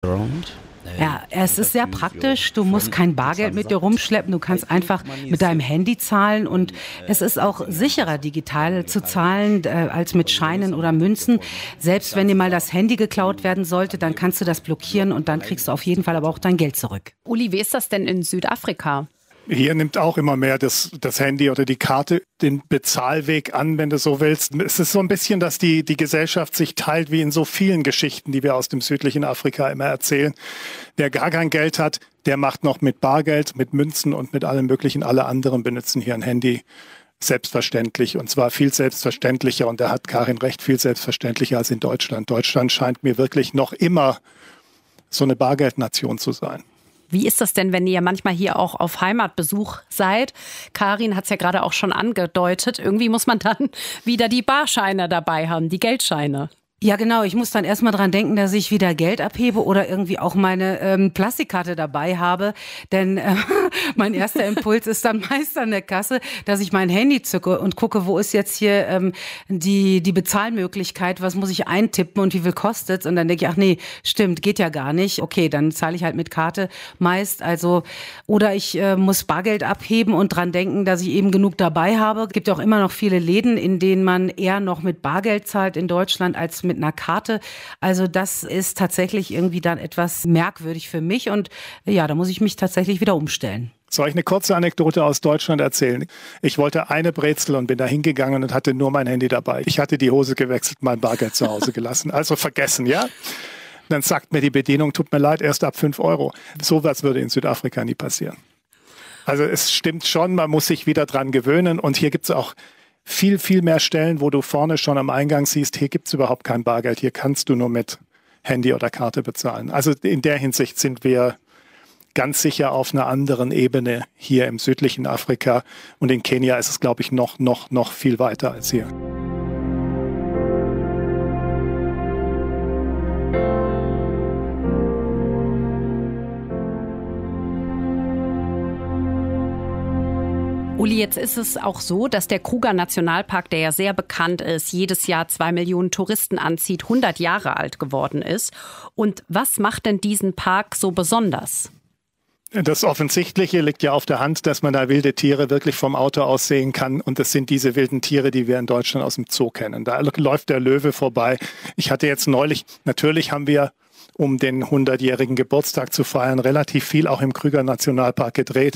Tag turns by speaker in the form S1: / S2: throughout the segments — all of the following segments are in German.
S1: Ja, es ist sehr praktisch. Du musst kein Bargeld mit dir rumschleppen. Du kannst einfach mit deinem Handy zahlen und es ist auch sicherer, digital zu zahlen, als mit Scheinen oder Münzen. Selbst wenn dir mal das Handy geklaut werden sollte, dann kannst du das blockieren und dann kriegst du auf jeden Fall aber auch dein Geld zurück.
S2: Uli, wie ist das denn in Südafrika?
S3: Hier nimmt auch immer mehr das Handy oder die Karte den Bezahlweg an, wenn du so willst. Es ist so ein bisschen, dass die Gesellschaft sich teilt, wie in so vielen Geschichten, die wir aus dem südlichen Afrika immer erzählen. Wer gar kein Geld hat, der macht noch mit Bargeld, mit Münzen und mit allem Möglichen. Alle anderen benutzen hier ein Handy selbstverständlich und zwar viel selbstverständlicher. Und da hat Karin recht, viel selbstverständlicher als in Deutschland. Deutschland scheint mir wirklich noch immer so eine Bargeldnation zu sein.
S2: Wie ist das denn, wenn ihr manchmal hier auch auf Heimatbesuch seid? Karin hat es ja gerade auch schon angedeutet. Irgendwie muss man dann wieder die Barscheine dabei haben, die Geldscheine.
S1: Ja, genau. Ich muss dann erstmal dran denken, dass ich wieder Geld abhebe oder irgendwie auch meine Plastikkarte dabei habe. Denn mein erster Impuls ist dann meist an der Kasse, dass ich mein Handy zücke und gucke, wo ist jetzt hier die Bezahlmöglichkeit, was muss ich eintippen und wie viel kostet's? Und dann denke ich, ach nee, stimmt, geht ja gar nicht. Okay, dann zahle ich halt mit Karte meist. Also oder ich muss Bargeld abheben und dran denken, dass ich eben genug dabei habe. Es gibt auch immer noch viele Läden, in denen man eher noch mit Bargeld zahlt in Deutschland als mit einer Karte. Also das ist tatsächlich irgendwie dann etwas merkwürdig für mich und ja, da muss ich mich tatsächlich wieder umstellen.
S3: Soll ich eine kurze Anekdote aus Deutschland erzählen? Ich wollte eine Brezel und bin da hingegangen und hatte nur mein Handy dabei. Ich hatte die Hose gewechselt, mein Bargeld zu Hause gelassen. Also vergessen, ja? Dann sagt mir die Bedienung, tut mir leid, erst ab 5 Euro. Sowas würde in Südafrika nie passieren. Also es stimmt schon, man muss sich wieder dran gewöhnen und hier gibt es auch viel, viel mehr Stellen, wo du vorne schon am Eingang siehst, hier gibt's überhaupt kein Bargeld, hier kannst du nur mit Handy oder Karte bezahlen. Also in der Hinsicht sind wir ganz sicher auf einer anderen Ebene hier im südlichen Afrika und in Kenia ist es, glaube ich, noch viel weiter als hier.
S2: Uli, jetzt ist es auch so, dass der Kruger Nationalpark, der ja sehr bekannt ist, jedes Jahr 2 Millionen Touristen anzieht, 100 Jahre alt geworden ist. Und was macht denn diesen Park so besonders?
S3: Das Offensichtliche liegt ja auf der Hand, dass man da wilde Tiere wirklich vom Auto aus sehen kann. Und das sind diese wilden Tiere, die wir in Deutschland aus dem Zoo kennen. Da läuft der Löwe vorbei. Ich hatte jetzt neulich, natürlich haben wir, um den 100-jährigen Geburtstag zu feiern, relativ viel auch im Krüger Nationalpark gedreht.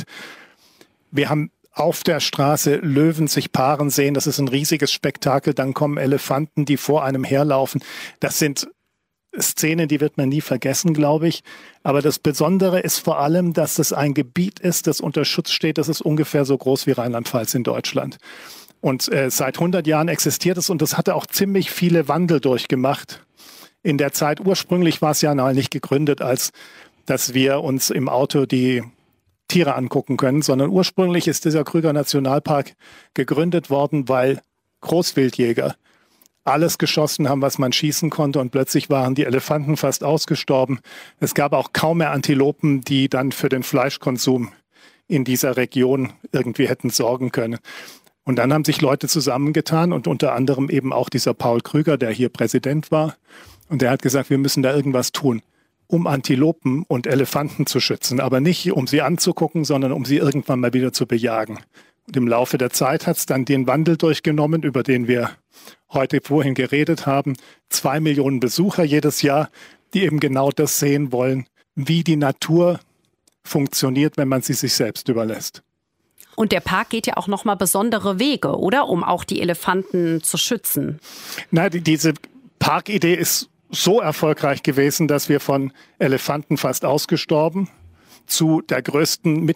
S3: Wir haben auf der Straße Löwen sich paaren sehen. Das ist ein riesiges Spektakel. Dann kommen Elefanten, die vor einem herlaufen. Das sind Szenen, die wird man nie vergessen, glaube ich. Aber das Besondere ist vor allem, dass es ein Gebiet ist, das unter Schutz steht. Das ist ungefähr so groß wie Rheinland-Pfalz in Deutschland. Und seit 100 Jahren existiert es und das hatte auch ziemlich viele Wandel durchgemacht. In der Zeit, ursprünglich war es ja noch nicht gegründet, als dass wir uns im Auto die Tiere angucken können, sondern ursprünglich ist dieser Krüger Nationalpark gegründet worden, weil Großwildjäger alles geschossen haben, was man schießen konnte und plötzlich waren die Elefanten fast ausgestorben. Es gab auch kaum mehr Antilopen, die dann für den Fleischkonsum in dieser Region irgendwie hätten sorgen können. Und dann haben sich Leute zusammengetan und unter anderem eben auch dieser Paul Krüger, der hier Präsident war. Und der hat gesagt, wir müssen da irgendwas tun, um Antilopen und Elefanten zu schützen, aber nicht um sie anzugucken, sondern um sie irgendwann mal wieder zu bejagen. Und im Laufe der Zeit hat es dann den Wandel durchgenommen, über den wir heute vorhin geredet haben. 2 Millionen Besucher jedes Jahr, die eben genau das sehen wollen, wie die Natur funktioniert, wenn man sie sich selbst überlässt.
S2: Und der Park geht ja auch nochmal besondere Wege, oder? Um auch die Elefanten zu schützen.
S3: Na, diese Parkidee ist so erfolgreich gewesen, dass wir von Elefanten fast ausgestorben zu der größten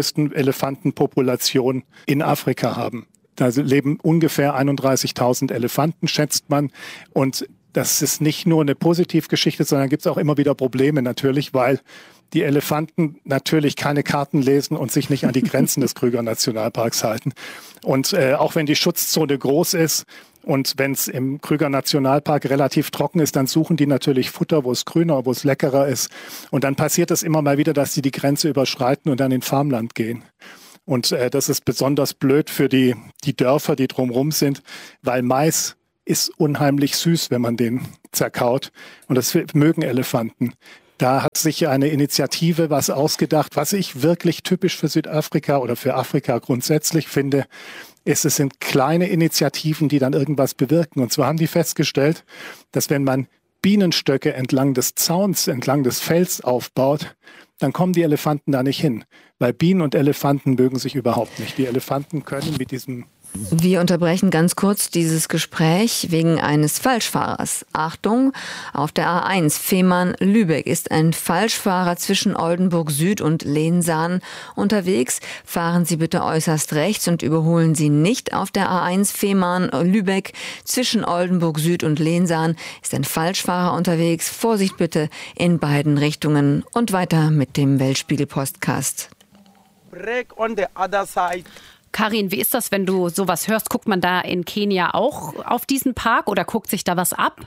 S3: Elefantenpopulation in Afrika haben. Da leben ungefähr 31.000 Elefanten, schätzt man. Und das ist nicht nur eine Positivgeschichte, sondern gibt es auch immer wieder Probleme natürlich, weil die Elefanten natürlich keine Karten lesen und sich nicht an die Grenzen des Krüger Nationalparks halten. Und auch wenn die Schutzzone groß ist und wenn es im Krüger Nationalpark relativ trocken ist, dann suchen die natürlich Futter, wo es grüner, wo es leckerer ist. Und dann passiert es immer mal wieder, dass sie die Grenze überschreiten und dann in Farmland gehen. Und das ist besonders blöd für die Dörfer, die drumherum sind, weil Mais ist unheimlich süß, wenn man den zerkaut. Und das mögen Elefanten. Da hat sich eine Initiative was ausgedacht, was ich wirklich typisch für Südafrika oder für Afrika grundsätzlich finde. Es sind kleine Initiativen, die dann irgendwas bewirken. Und zwar haben die festgestellt, dass wenn man Bienenstöcke entlang des Zauns, entlang des Fells aufbaut, dann kommen die Elefanten da nicht hin. Weil Bienen und Elefanten mögen sich überhaupt nicht. Die Elefanten können mit diesem...
S4: Wir unterbrechen ganz kurz dieses Gespräch wegen eines Falschfahrers. Achtung, auf der A1 Fehmarn-Lübeck ist ein Falschfahrer zwischen Oldenburg Süd und Lensahn unterwegs. Fahren Sie bitte äußerst rechts und überholen Sie nicht auf der A1 Fehmarn-Lübeck. Zwischen Oldenburg Süd und Lensahn ist ein Falschfahrer unterwegs. Vorsicht bitte in beiden Richtungen. Und weiter mit dem Weltspiegel-Podcast.
S5: Break on the other side.
S2: Karin, wie ist das, wenn du sowas hörst? Guckt man da in Kenia auch auf diesen Park oder guckt sich da was ab?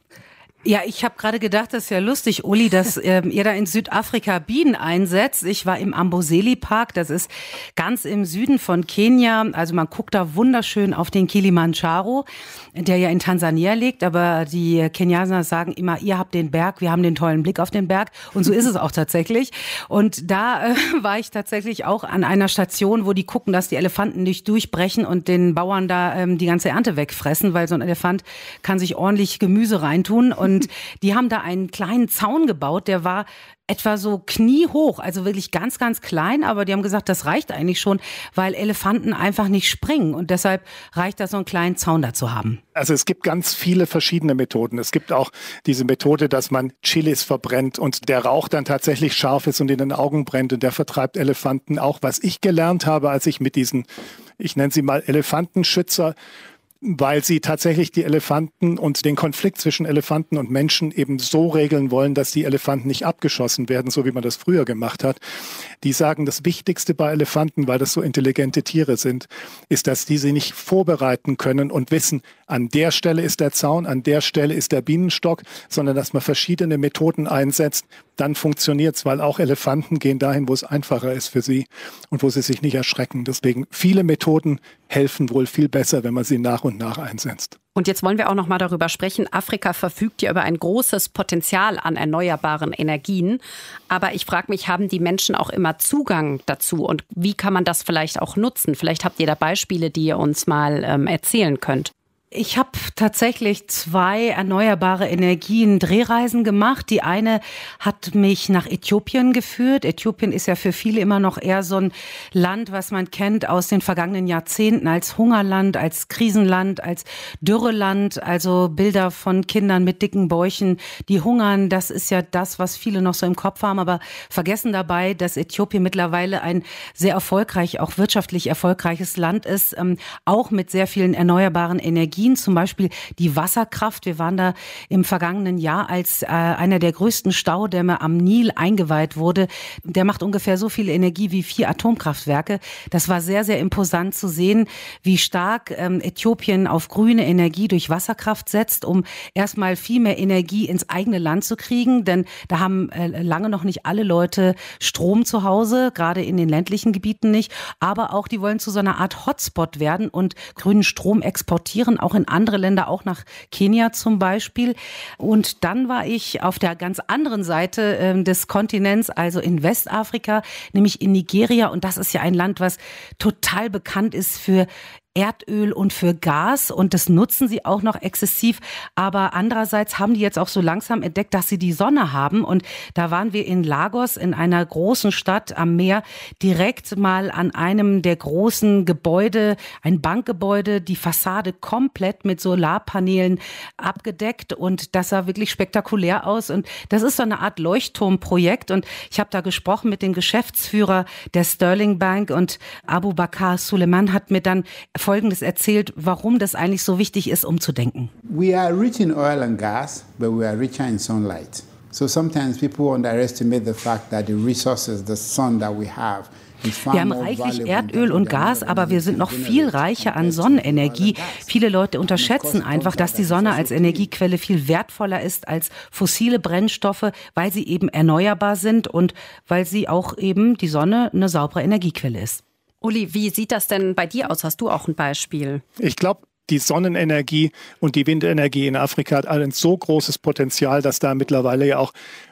S1: Ja, ich habe gerade gedacht, das ist ja lustig, Uli, dass ihr da in Südafrika Bienen einsetzt. Ich war im Amboseli Park, das ist ganz im Süden von Kenia. Also man guckt da wunderschön auf den Kilimanjaro, der ja in Tansania liegt. Aber die Kenianer sagen immer, ihr habt den Berg, wir haben den tollen Blick auf den Berg. Und so ist es auch tatsächlich. Und da war ich tatsächlich auch an einer Station, wo die gucken, dass die Elefanten nicht durchbrechen und den Bauern da die ganze Ernte wegfressen, weil so ein Elefant kann sich ordentlich Gemüse reintun. Und die haben da einen kleinen Zaun gebaut, der war etwa so kniehoch, also wirklich ganz, ganz klein. Aber die haben gesagt, das reicht eigentlich schon, weil Elefanten einfach nicht springen. Und deshalb reicht das, so einen kleinen Zaun da zu haben.
S3: Also es gibt ganz viele verschiedene Methoden. Es gibt auch diese Methode, dass man Chilis verbrennt und der Rauch dann tatsächlich scharf ist und in den Augen brennt. Und der vertreibt Elefanten auch. Was ich gelernt habe, als ich mit diesen, ich nenne sie mal Elefantenschützer, weil sie tatsächlich die Elefanten und den Konflikt zwischen Elefanten und Menschen eben so regeln wollen, dass die Elefanten nicht abgeschossen werden, so wie man das früher gemacht hat. Die sagen, das Wichtigste bei Elefanten, weil das so intelligente Tiere sind, ist, dass die sie nicht vorbereiten können und wissen, an der Stelle ist der Zaun, an der Stelle ist der Bienenstock, sondern dass man verschiedene Methoden einsetzt. Dann funktioniert's, weil auch Elefanten gehen dahin, wo es einfacher ist für sie und wo sie sich nicht erschrecken. Deswegen viele Methoden helfen wohl viel besser, wenn man sie nach und nach einsetzt.
S2: Und jetzt wollen wir auch noch mal darüber sprechen. Afrika verfügt ja über ein großes Potenzial an erneuerbaren Energien. Aber ich frage mich, haben die Menschen auch immer Zugang dazu? Und wie kann man das vielleicht auch nutzen? Vielleicht habt ihr da Beispiele, die ihr uns mal erzählen könnt.
S1: Ich habe tatsächlich 2 erneuerbare Energien Drehreisen gemacht. Die eine hat mich nach Äthiopien geführt. Äthiopien ist ja für viele immer noch eher so ein Land, was man kennt aus den vergangenen Jahrzehnten als Hungerland, als Krisenland, als Dürreland. Also Bilder von Kindern mit dicken Bäuchen, die hungern. Das ist ja das, was viele noch so im Kopf haben, aber vergessen dabei, dass Äthiopien mittlerweile ein sehr erfolgreich, auch wirtschaftlich erfolgreiches Land ist, auch mit sehr vielen erneuerbaren Energien. Zum Beispiel die Wasserkraft. Wir waren da im vergangenen Jahr, als einer der größten Staudämme am Nil eingeweiht wurde. Der macht ungefähr so viel Energie wie 4 Atomkraftwerke. Das war sehr, sehr imposant zu sehen, wie stark Äthiopien auf grüne Energie durch Wasserkraft setzt, um erstmal viel mehr Energie ins eigene Land zu kriegen. Denn da haben lange noch nicht alle Leute Strom zu Hause, gerade in den ländlichen Gebieten nicht. Aber auch die wollen zu so einer Art Hotspot werden und grünen Strom exportieren, auch in andere Länder, auch nach Kenia zum Beispiel. Und dann war ich auf der ganz anderen Seite des Kontinents, also in Westafrika, nämlich in Nigeria. Und das ist ja ein Land, was total bekannt ist für Erdöl und für Gas und das nutzen sie auch noch exzessiv. Aber andererseits haben die jetzt auch so langsam entdeckt, dass sie die Sonne haben. Und da waren wir in Lagos, in einer großen Stadt am Meer, direkt mal an einem der großen Gebäude, ein Bankgebäude, die Fassade komplett mit Solarpanelen abgedeckt. Und das sah wirklich spektakulär aus. Und das ist so eine Art Leuchtturmprojekt. Und ich habe da gesprochen mit dem Geschäftsführer der Sterling Bank und Abubakar Suleiman hat mir dann Folgendes erzählt, warum das eigentlich so wichtig ist, umzudenken.
S6: We are rich in oil and gas, but we are richer in sunlight. So sometimes people underestimate the fact that the resources, the sun that we have,
S1: wir haben reichlich Erdöl und Gas, aber wir sind noch viel reicher an Sonnenenergie. Viele Leute unterschätzen einfach, dass die Sonne als Energiequelle viel wertvoller ist als fossile Brennstoffe, weil sie eben erneuerbar sind und weil sie auch eben die Sonne eine saubere Energiequelle ist.
S2: Uli, wie sieht das denn bei dir aus? Hast du auch ein Beispiel?
S3: Ich glaube, die Sonnenenergie und die Windenergie in Afrika hat ein so großes Potenzial, dass da mittlerweile ja auch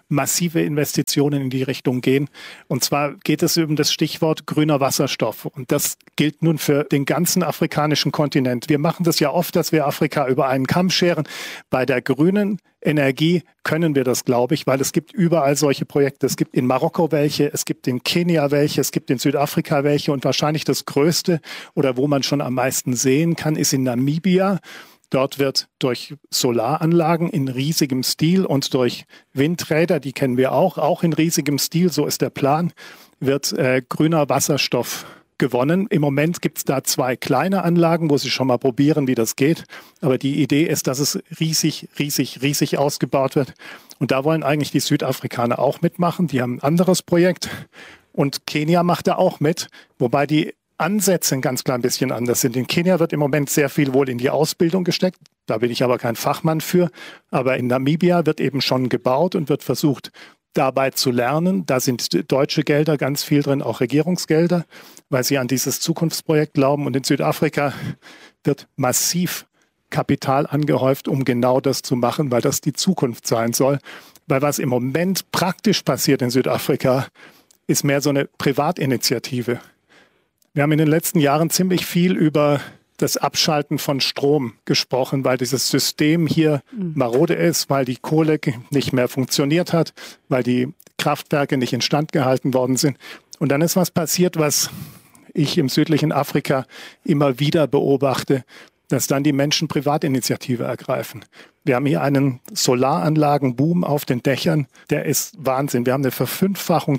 S3: massive Investitionen in die Richtung gehen. Und zwar geht es um das Stichwort grüner Wasserstoff. Und das gilt nun für den ganzen afrikanischen Kontinent. Wir machen das ja oft, dass wir Afrika über einen Kamm scheren. Bei der grünen Energie können wir das, glaube ich, weil es gibt überall solche Projekte. Es gibt in Marokko welche, es gibt in Kenia welche, es gibt in Südafrika welche und wahrscheinlich das größte oder wo man schon am meisten sehen kann, ist in Namibia. Dort wird durch Solaranlagen in riesigem Stil und durch Windräder, die kennen wir auch in riesigem Stil, so ist der Plan, wird grüner Wasserstoff gewonnen. Im Moment gibt es da 2 kleine Anlagen, wo sie schon mal probieren, wie das geht. Aber die Idee ist, dass es riesig ausgebaut wird. Und da wollen eigentlich die Südafrikaner auch mitmachen. Die haben ein anderes Projekt. Und Kenia macht da auch mit, wobei die Ansätze ein ganz klein bisschen anders sind. In Kenia wird im Moment sehr viel wohl in die Ausbildung gesteckt. Da bin ich aber kein Fachmann für. Aber in Namibia wird eben schon gebaut und wird versucht, dabei zu lernen. Da sind deutsche Gelder ganz viel drin, auch Regierungsgelder, weil sie an dieses Zukunftsprojekt glauben. Und in Südafrika wird massiv Kapital angehäuft, um genau das zu machen, weil das die Zukunft sein soll. Weil was im Moment praktisch passiert in Südafrika, ist mehr so eine Privatinitiative. Wir haben in den letzten Jahren ziemlich viel über das Abschalten von Strom gesprochen, weil dieses System hier marode ist, weil die Kohle nicht mehr funktioniert hat, weil die Kraftwerke nicht instand gehalten worden sind. Und dann ist was passiert, was ich im südlichen Afrika immer wieder beobachte, dass dann die Menschen Privatinitiative ergreifen. Wir haben hier einen Solaranlagenboom auf den Dächern, der ist Wahnsinn. Wir haben eine Verfünffachung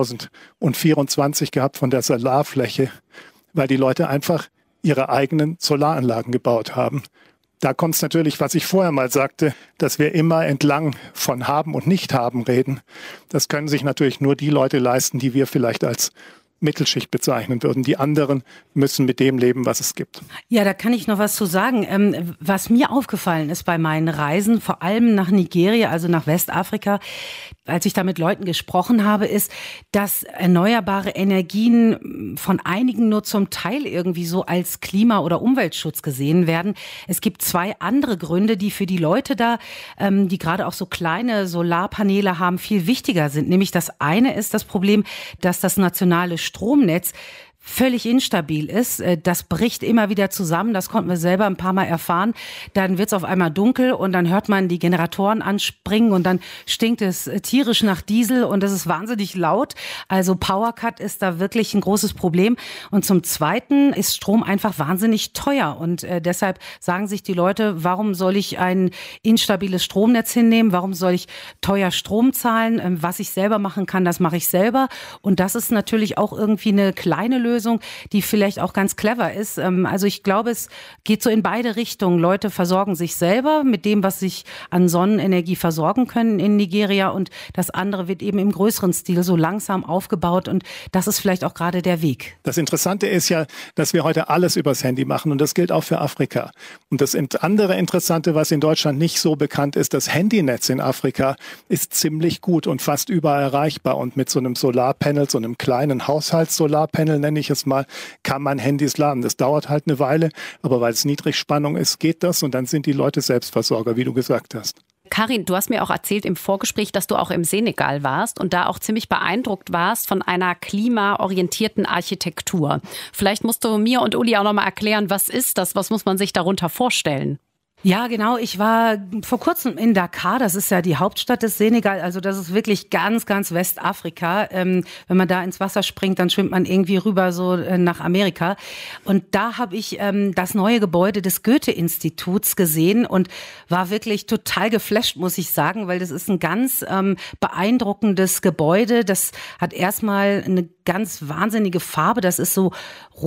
S3: 2024 gehabt von der Solarfläche, weil die Leute einfach ihre eigenen Solaranlagen gebaut haben. Da kommt es natürlich, was ich vorher mal sagte, dass wir immer entlang von Haben und Nicht-Haben reden. Das können sich natürlich nur die Leute leisten, die wir vielleicht als Mittelschicht bezeichnen würden. Die anderen müssen mit dem leben, was es gibt.
S1: Ja, da kann ich noch was zu sagen. Was mir aufgefallen ist bei meinen Reisen, vor allem nach Nigeria, also nach Westafrika, als ich da mit Leuten gesprochen habe, ist, dass erneuerbare Energien von einigen nur zum Teil irgendwie so als Klima- oder Umweltschutz gesehen werden. Es gibt 2 andere Gründe, die für die Leute da, die gerade auch so kleine Solarpaneele haben, viel wichtiger sind. Nämlich das eine ist das Problem, dass das nationale Stromnetz völlig instabil ist. Das bricht immer wieder zusammen. Das konnten wir selber ein paar Mal erfahren. Dann wird es auf einmal dunkel und dann hört man die Generatoren anspringen und dann stinkt es tierisch nach Diesel und es ist wahnsinnig laut. Also Powercut ist da wirklich ein großes Problem. Und zum Zweiten ist Strom einfach wahnsinnig teuer. Und deshalb sagen sich die Leute, warum soll ich ein instabiles Stromnetz hinnehmen? Warum soll ich teuer Strom zahlen? Was ich selber machen kann, das mache ich selber. Und das ist natürlich auch irgendwie eine kleine Lösung, die vielleicht auch ganz clever ist. Also ich glaube, es geht so in beide Richtungen. Leute versorgen sich selber mit dem, was sich an Sonnenenergie versorgen können in Nigeria und das andere wird eben im größeren Stil so langsam aufgebaut und das ist vielleicht auch gerade der Weg.
S3: Das Interessante ist ja, dass wir heute alles übers Handy machen und das gilt auch für Afrika. Und das andere Interessante, was in Deutschland nicht so bekannt ist, das Handynetz in Afrika ist ziemlich gut und fast überall erreichbar und mit so einem Solarpanel, so einem kleinen Haushaltssolarpanel, nenne ich es mal, kann man Handys laden. Das dauert halt eine Weile, aber weil es Niedrigspannung ist, geht das und dann sind die Leute Selbstversorger, wie du gesagt hast.
S2: Karin, du hast mir auch erzählt im Vorgespräch, dass du auch im Senegal warst und da auch ziemlich beeindruckt warst von einer klimaorientierten Architektur. Vielleicht musst du mir und Uli auch noch mal erklären, was ist das? Was muss man sich darunter vorstellen?
S1: Ja, genau. Ich war vor kurzem in Dakar. Das ist ja die Hauptstadt des Senegal. Also das ist wirklich ganz, ganz Westafrika. Wenn man da ins Wasser springt, dann schwimmt man irgendwie rüber so nach Amerika. Und da habe ich das neue Gebäude des Goethe-Instituts gesehen und war wirklich total geflasht, muss ich sagen, weil das ist ein ganz beeindruckendes Gebäude. Das hat erstmal eine ganz wahnsinnige Farbe. Das ist so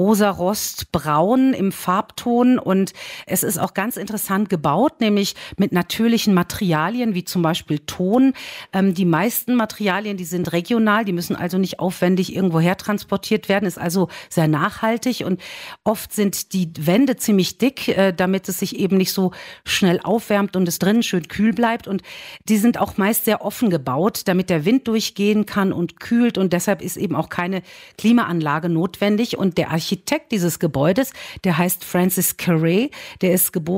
S1: rosa-rost-braun im Farbton und es ist auch ganz interessant gebaut, nämlich mit natürlichen Materialien, wie zum Beispiel Ton. Die meisten Materialien, die sind regional, die müssen also nicht aufwendig irgendwoher transportiert werden, ist also sehr nachhaltig und oft sind die Wände ziemlich dick, damit es sich eben nicht so schnell aufwärmt und es drinnen schön kühl bleibt und die sind auch meist sehr offen gebaut, damit der Wind durchgehen kann und kühlt und deshalb ist eben auch keine Klimaanlage notwendig und der Architekt dieses Gebäudes, der heißt Francis Carré, der ist geboren in Burkina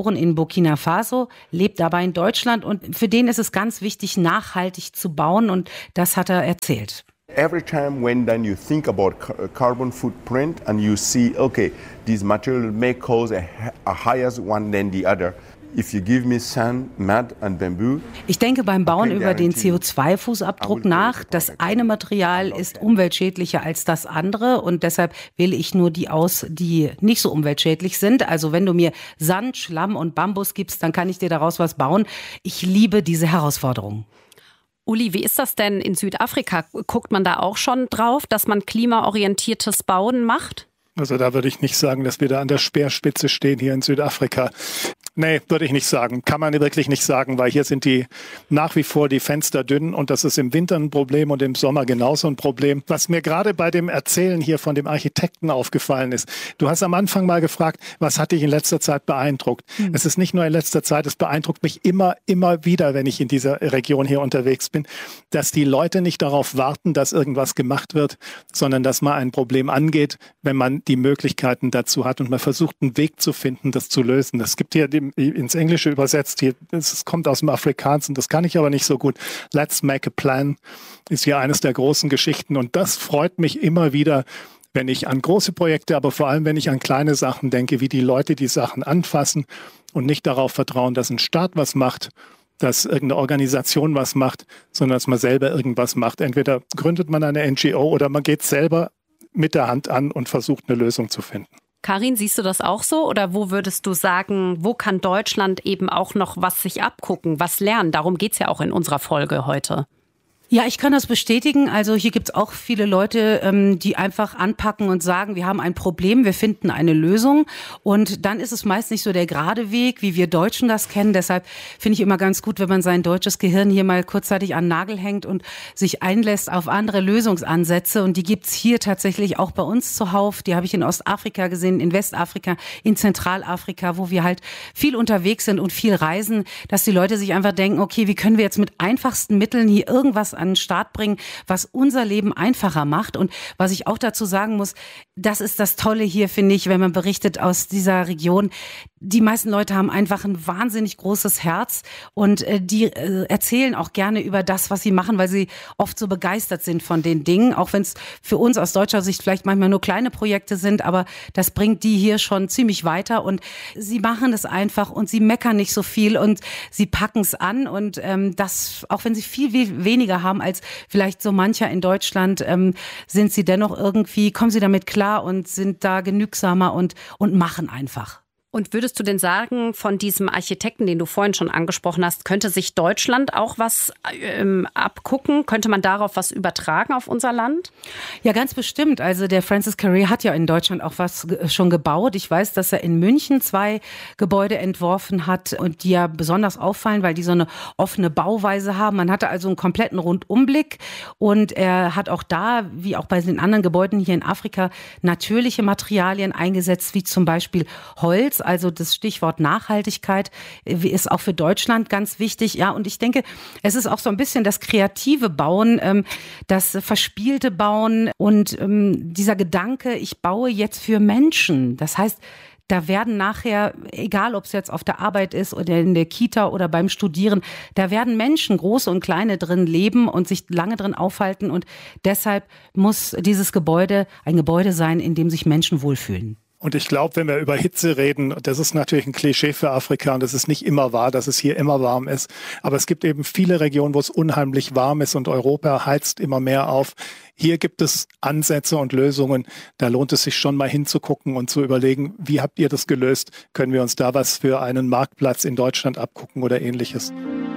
S1: Burkina Faso, lebt aber in Deutschland und für den ist es ganz wichtig, nachhaltig zu bauen und das hat er erzählt.
S7: Every time when then you think about carbon footprint and you see, okay, this material may cause a higher one than the other. If you give me sand, mud and bamboo.
S1: Ich denke beim Bauen über den CO2-Fußabdruck nach. Das eine Material ist umweltschädlicher als das andere und deshalb wähle ich nur die aus, die nicht so umweltschädlich sind. Also wenn du mir Sand, Schlamm und Bambus gibst, dann kann ich dir daraus was bauen. Ich liebe diese Herausforderung.
S2: Uli, wie ist das denn in Südafrika? Guckt man da auch schon drauf, dass man klimaorientiertes Bauen macht?
S3: Also da würde ich nicht sagen, dass wir da an der Speerspitze stehen hier in Südafrika. Nee, würde ich nicht sagen. Kann man wirklich nicht sagen, weil hier sind nach wie vor die Fenster dünn und das ist im Winter ein Problem und im Sommer genauso ein Problem. Was mir gerade bei dem Erzählen hier von dem Architekten aufgefallen ist, du hast am Anfang mal gefragt, was hat dich in letzter Zeit beeindruckt? Es ist nicht nur in letzter Zeit, es beeindruckt mich immer wieder, wenn ich in dieser Region hier unterwegs bin, dass die Leute nicht darauf warten, dass irgendwas gemacht wird, sondern dass man ein Problem angeht, wenn man die Möglichkeiten dazu hat und man versucht, einen Weg zu finden, das zu lösen. Das gibt hier ins Englische übersetzt, es kommt aus dem Afrikanischen, das kann ich aber nicht so gut. Let's make a plan ist hier eines der großen Geschichten und das freut mich immer wieder, wenn ich an große Projekte, aber vor allem, wenn ich an kleine Sachen denke, wie die Leute die Sachen anfassen und nicht darauf vertrauen, dass ein Staat was macht, dass irgendeine Organisation was macht, sondern dass man selber irgendwas macht. Entweder gründet man eine NGO oder man geht selber mit der Hand an und versucht, eine Lösung zu finden.
S2: Karin, siehst du das auch so? Oder wo würdest du sagen, wo kann Deutschland eben auch noch was sich abgucken, was lernen? Darum geht's ja auch in unserer Folge heute.
S1: Ja, ich kann das bestätigen. Also hier gibt's auch viele Leute, die einfach anpacken und sagen, wir haben ein Problem, wir finden eine Lösung. Und dann ist es meist nicht so der gerade Weg, wie wir Deutschen das kennen. Deshalb finde ich immer ganz gut, wenn man sein deutsches Gehirn hier mal kurzzeitig an den Nagel hängt und sich einlässt auf andere Lösungsansätze. Und die gibt's hier tatsächlich auch bei uns zuhauf. Die habe ich in Ostafrika gesehen, in Westafrika, in Zentralafrika, wo wir halt viel unterwegs sind und viel reisen, dass die Leute sich einfach denken, okay, wie können wir jetzt mit einfachsten Mitteln hier irgendwas an den Start bringen, was unser Leben einfacher macht. Und was ich auch dazu sagen muss, das ist das Tolle hier, finde ich, wenn man berichtet aus dieser Region. Die meisten Leute haben einfach ein wahnsinnig großes Herz und die erzählen auch gerne über das, was sie machen, weil sie oft so begeistert sind von den Dingen, auch wenn es für uns aus deutscher Sicht vielleicht manchmal nur kleine Projekte sind, aber das bringt die hier schon ziemlich weiter und sie machen es einfach und sie meckern nicht so viel und sie packen es an und das, auch wenn sie viel weniger haben als vielleicht so mancher in Deutschland, sind sie dennoch irgendwie, kommen sie damit klar und sind da genügsamer und machen einfach.
S2: Und würdest du denn sagen, von diesem Architekten, den du vorhin schon angesprochen hast, könnte sich Deutschland auch was abgucken? Könnte man darauf was übertragen auf unser Land?
S1: Ja, ganz bestimmt. Also der Francis Carré hat ja in Deutschland auch was schon gebaut. Ich weiß, dass er in München 2 Gebäude entworfen hat und die ja besonders auffallen, weil die so eine offene Bauweise haben. Man hatte also einen kompletten Rundumblick und er hat auch da, wie auch bei den anderen Gebäuden hier in Afrika, natürliche Materialien eingesetzt, wie zum Beispiel Holz. Also das Stichwort Nachhaltigkeit ist auch für Deutschland ganz wichtig. Ja, und ich denke, es ist auch so ein bisschen das kreative Bauen, das verspielte Bauen und dieser Gedanke, ich baue jetzt für Menschen. Das heißt, da werden nachher, egal ob es jetzt auf der Arbeit ist oder in der Kita oder beim Studieren, da werden Menschen, große und kleine, drin leben und sich lange drin aufhalten. Und deshalb muss dieses Gebäude ein Gebäude sein, in dem sich Menschen wohlfühlen.
S3: Und ich glaube, wenn wir über Hitze reden, das ist natürlich ein Klischee für Afrika und es ist nicht immer wahr, dass es hier immer warm ist. Aber es gibt eben viele Regionen, wo es unheimlich warm ist und Europa heizt immer mehr auf. Hier gibt es Ansätze und Lösungen. Da lohnt es sich schon mal hinzugucken und zu überlegen, wie habt ihr das gelöst? Können wir uns da was für einen Marktplatz in Deutschland abgucken oder Ähnliches?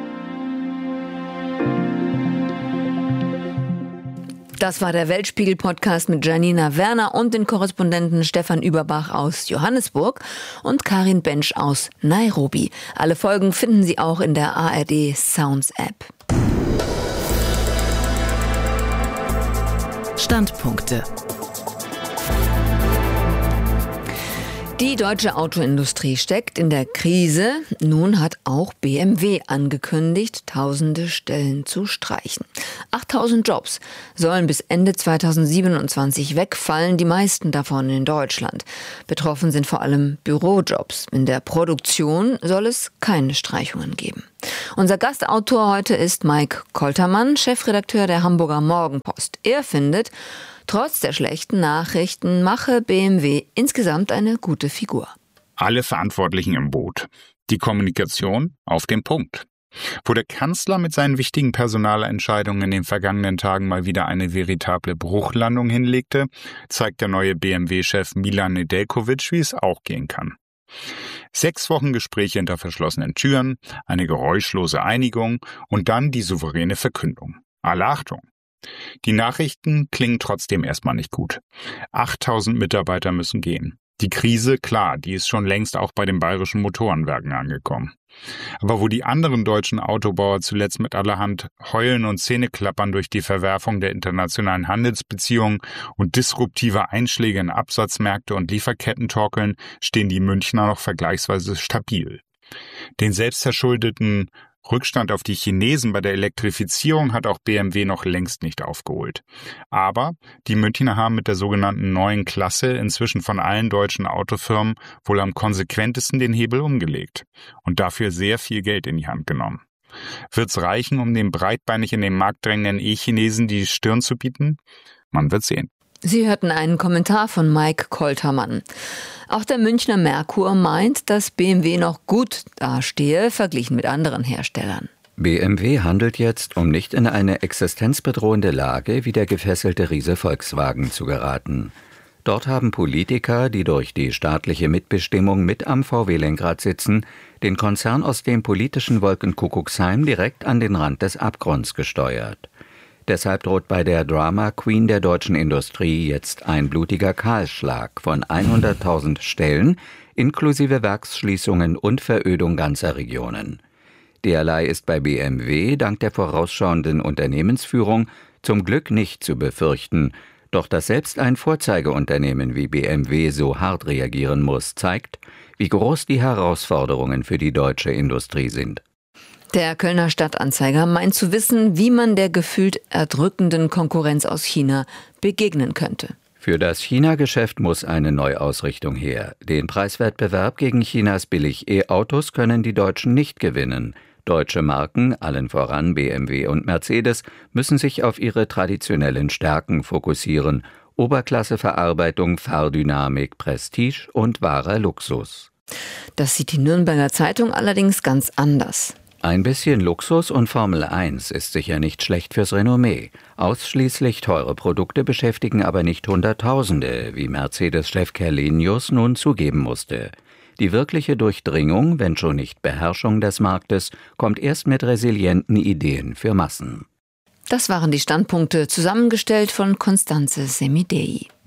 S4: Das war der Weltspiegel-Podcast mit Janina Werner und den Korrespondenten Stefan Überbach aus Johannesburg und Karin Bensch aus Nairobi. Alle Folgen finden Sie auch in der ARD Sounds App.
S8: Standpunkte.
S4: Die deutsche Autoindustrie steckt in der Krise. Nun hat auch BMW angekündigt, tausende Stellen zu streichen. 8000 Jobs sollen bis Ende 2027 wegfallen, die meisten davon in Deutschland. Betroffen sind vor allem Bürojobs. In der Produktion soll es keine Streichungen geben. Unser Gastautor heute ist Mike Koltermann, Chefredakteur der Hamburger Morgenpost. Er findet, trotz der schlechten Nachrichten mache BMW insgesamt eine gute Figur.
S8: Alle Verantwortlichen im Boot. Die Kommunikation auf den Punkt. Wo der Kanzler mit seinen wichtigen Personalentscheidungen in den vergangenen Tagen mal wieder eine veritable Bruchlandung hinlegte, zeigt der neue BMW-Chef Milan Nedeljkovic, wie es auch gehen kann. 6 Wochen Gespräche hinter verschlossenen Türen, eine geräuschlose Einigung und dann die souveräne Verkündung. Alle Achtung! Die Nachrichten klingen trotzdem erstmal nicht gut. 8000 Mitarbeiter müssen gehen. Die Krise, klar, die ist schon längst auch bei den bayerischen Motorenwerken angekommen. Aber wo die anderen deutschen Autobauer zuletzt mit allerhand Heulen und Zähneklappern durch die Verwerfung der internationalen Handelsbeziehungen und disruptive Einschläge in Absatzmärkte und Lieferketten torkeln, stehen die Münchner noch vergleichsweise stabil. Den selbstverschuldeten Rückstand auf die Chinesen bei der Elektrifizierung hat auch BMW noch längst nicht aufgeholt. Aber die Münchner haben mit der sogenannten neuen Klasse inzwischen von allen deutschen Autofirmen wohl am konsequentesten den Hebel umgelegt und dafür sehr viel Geld in die Hand genommen. Wird's reichen, um den breitbeinig in den Markt drängenden E-Chinesen die Stirn zu bieten? Man wird sehen.
S4: Sie hörten einen Kommentar von Mike Koltermann. Auch der Münchner Merkur meint, dass BMW noch gut dastehe, verglichen mit anderen Herstellern.
S9: BMW handelt jetzt, um nicht in eine existenzbedrohende Lage wie der gefesselte Riese Volkswagen zu geraten. Dort haben Politiker, die durch die staatliche Mitbestimmung mit am VW-Lenkrad sitzen, den Konzern aus dem politischen Wolkenkuckucksheim direkt an den Rand des Abgrunds gesteuert. Deshalb droht bei der Drama Queen der deutschen Industrie jetzt ein blutiger Kahlschlag von 100.000 Stellen, inklusive Werksschließungen und Verödung ganzer Regionen. Derlei ist bei BMW dank der vorausschauenden Unternehmensführung zum Glück nicht zu befürchten. Doch dass selbst ein Vorzeigeunternehmen wie BMW so hart reagieren muss, zeigt, wie groß die Herausforderungen für die deutsche Industrie sind.
S4: Der Kölner Stadtanzeiger meint zu wissen, wie man der gefühlt erdrückenden Konkurrenz aus China begegnen könnte.
S9: Für das China-Geschäft muss eine Neuausrichtung her. Den Preiswettbewerb gegen Chinas Billig-E-Autos können die Deutschen nicht gewinnen. Deutsche Marken, allen voran BMW und Mercedes, müssen sich auf ihre traditionellen Stärken fokussieren. Oberklasseverarbeitung, Fahrdynamik, Prestige und wahrer Luxus.
S4: Das sieht die Nürnberger Zeitung allerdings ganz anders.
S9: Ein bisschen Luxus und Formel 1 ist sicher nicht schlecht fürs Renommee. Ausschließlich teure Produkte beschäftigen aber nicht Hunderttausende, wie Mercedes-Chef Kerlenius nun zugeben musste. Die wirkliche Durchdringung, wenn schon nicht Beherrschung des Marktes, kommt erst mit resilienten Ideen für Massen.
S4: Das waren die Standpunkte, zusammengestellt von Constanze Semidei.